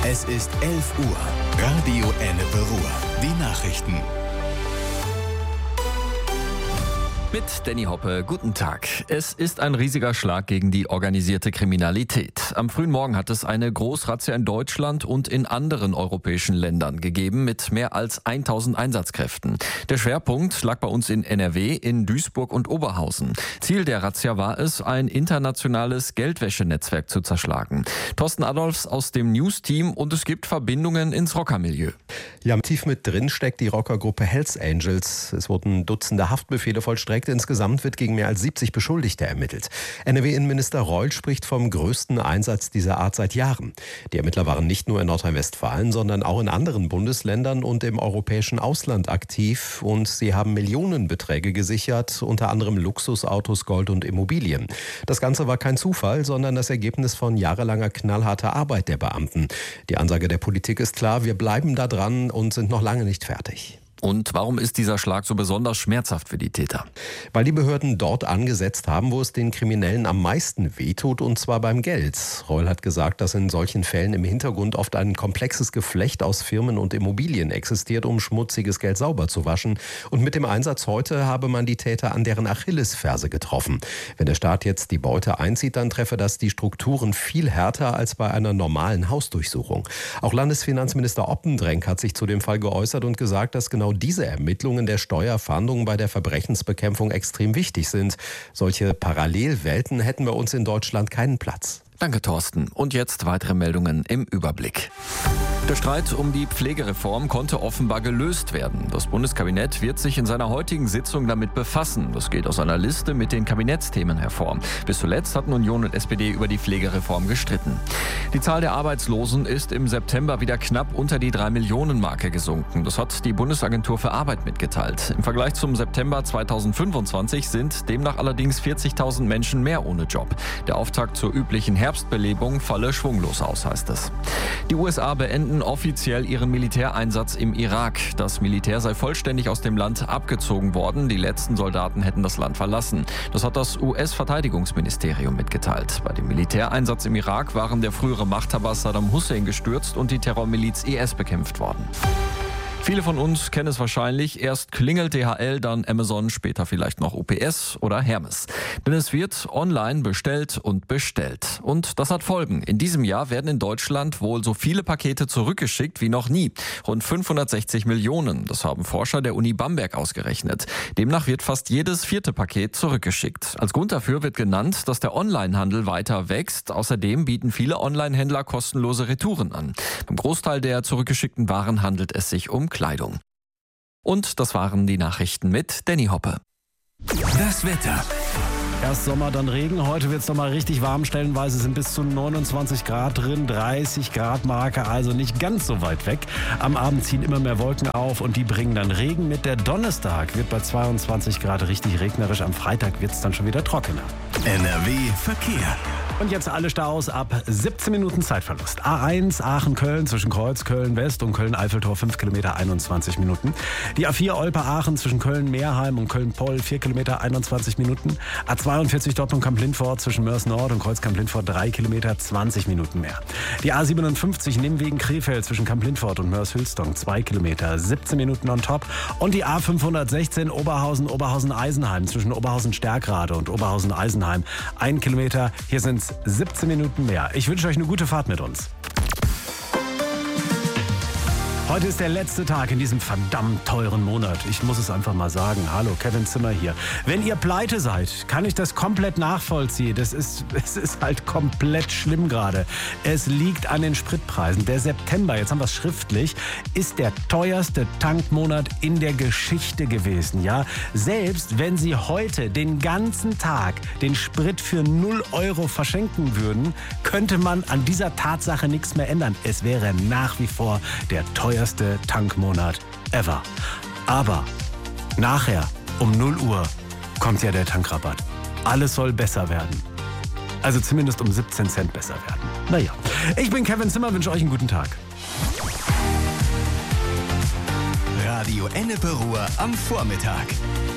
Es ist 11 Uhr. Radio Ennepe Ruhr. Die Nachrichten. Mit Danny Hoppe, guten Tag. Es ist ein riesiger Schlag gegen die organisierte Kriminalität. Am frühen Morgen hat es eine Großrazzia in Deutschland und in anderen europäischen Ländern gegeben mit mehr als 1000 Einsatzkräften. Der Schwerpunkt lag bei uns in NRW, in Duisburg und Oberhausen. Ziel der Razzia war es, ein internationales Geldwäschenetzwerk zu zerschlagen. Thorsten Adolfs aus dem News-Team und es gibt Verbindungen ins Rockermilieu. Ja, tief mit drin steckt die Rockergruppe Hells Angels. Es wurden Dutzende Haftbefehle vollstreckt. Insgesamt wird gegen mehr als 70 Beschuldigte ermittelt. NRW-Innenminister Reul spricht vom größten Einsatz dieser Art seit Jahren. Die Ermittler waren nicht nur in Nordrhein-Westfalen, sondern auch in anderen Bundesländern und im europäischen Ausland aktiv. Und sie haben Millionenbeträge gesichert, unter anderem Luxusautos, Gold und Immobilien. Das Ganze war kein Zufall, sondern das Ergebnis von jahrelanger knallharter Arbeit der Beamten. Die Ansage der Politik ist klar, wir bleiben da dran und sind noch lange nicht fertig. Und warum ist dieser Schlag so besonders schmerzhaft für die Täter? Weil die Behörden dort angesetzt haben, wo es den Kriminellen am meisten wehtut, und zwar beim Geld. Reul hat gesagt, dass in solchen Fällen im Hintergrund oft ein komplexes Geflecht aus Firmen und Immobilien existiert, um schmutziges Geld sauber zu waschen. Und mit dem Einsatz heute habe man die Täter an deren Achillesferse getroffen. Wenn der Staat jetzt die Beute einzieht, dann treffe das die Strukturen viel härter als bei einer normalen Hausdurchsuchung. Auch Landesfinanzminister Oppendrenk hat sich zu dem Fall geäußert und gesagt, dass genau diese Ermittlungen der Steuerfahndung bei der Verbrechensbekämpfung extrem wichtig sind. Solche Parallelwelten hätten bei uns in Deutschland keinen Platz. Danke, Thorsten. Und jetzt weitere Meldungen im Überblick. Der Streit um die Pflegereform konnte offenbar gelöst werden. Das Bundeskabinett wird sich in seiner heutigen Sitzung damit befassen. Das geht aus einer Liste mit den Kabinettsthemen hervor. Bis zuletzt hatten Union und SPD über die Pflegereform gestritten. Die Zahl der Arbeitslosen ist im September wieder knapp unter die 3-Millionen-Marke gesunken. Das hat die Bundesagentur für Arbeit mitgeteilt. Im Vergleich zum September 2025 sind demnach allerdings 40.000 Menschen mehr ohne Job. Der Auftakt zur üblichen Herbstbelebung falle schwunglos aus, heißt es. Die USA beenden offiziell ihren Militäreinsatz im Irak. Das Militär sei vollständig aus dem Land abgezogen worden. Die letzten Soldaten hätten das Land verlassen. Das hat das US-Verteidigungsministerium mitgeteilt. Bei dem Militäreinsatz im Irak waren der frühere Machthaber Saddam Hussein gestürzt und die Terrormiliz IS bekämpft worden. Viele von uns kennen es wahrscheinlich. Erst klingelt DHL, dann Amazon, später vielleicht noch UPS oder Hermes. Denn es wird online bestellt und bestellt. Und das hat Folgen. In diesem Jahr werden in Deutschland wohl so viele Pakete zurückgeschickt wie noch nie. Rund 560 Millionen. Das haben Forscher der Uni Bamberg ausgerechnet. Demnach wird fast jedes 4. Paket zurückgeschickt. Als Grund dafür wird genannt, dass der Onlinehandel weiter wächst. Außerdem bieten viele Onlinehändler kostenlose Retouren an. Beim Großteil der zurückgeschickten Waren handelt es sich um Kleidung. Und das waren die Nachrichten mit Danny Hoppe. Das Wetter. Erst Sommer, dann Regen. Heute wird es nochmal richtig warm. Stellenweise sind bis zu 29 Grad drin, 30 Grad Marke, also nicht ganz so weit weg. Am Abend ziehen immer mehr Wolken auf und die bringen dann Regen mit. Der Donnerstag wird bei 22 Grad richtig regnerisch. Am Freitag wird es dann schon wieder trockener. NRW Verkehr. Und jetzt alle Staus ab 17 Minuten Zeitverlust. A1 Aachen-Köln zwischen Kreuz, Köln-West und Köln-Eiffeltor 5 Kilometer 21 Minuten. Die A4 Olpe-Aachen zwischen Köln-Meerheim und Köln-Poll 4 Kilometer 21 Minuten. A42 Dortmund-Kamp-Lindfort zwischen Mörs-Nord und Kreuz-Kamp-Lindfort 3 Kilometer 20 Minuten mehr. Die A57 Nimwegen-Krefeld zwischen Kamp-Lindfort und Mörs-Hülstong 2 Kilometer 17 Minuten on top. Und die A516 Oberhausen-Eisenheim zwischen Oberhausen-Stärkrade und Oberhausen-Eisenheim 1 Kilometer. Hier sind 17 Minuten mehr. Ich wünsche euch eine gute Fahrt mit uns. Heute ist der letzte Tag in diesem verdammt teuren Monat. Ich muss es einfach mal sagen. Hallo, Kevin Zimmer hier. Wenn ihr pleite seid, kann ich das komplett nachvollziehen. Es ist halt komplett schlimm gerade. Es liegt an den Spritpreisen. Der September, jetzt haben wir es schriftlich, ist der teuerste Tankmonat in der Geschichte gewesen. Ja? Selbst wenn Sie heute den ganzen Tag den Sprit für 0 Euro verschenken würden, könnte man an dieser Tatsache nichts mehr ändern. Es wäre nach wie vor der teuerste Tankmonat ever. Aber nachher um 0 Uhr kommt ja der Tankrabatt. Alles soll besser werden. Also zumindest um 17 Cent besser werden. Naja, ich bin Kevin Zimmer, wünsche euch einen guten Tag. Radio Ennepe Ruhr am Vormittag.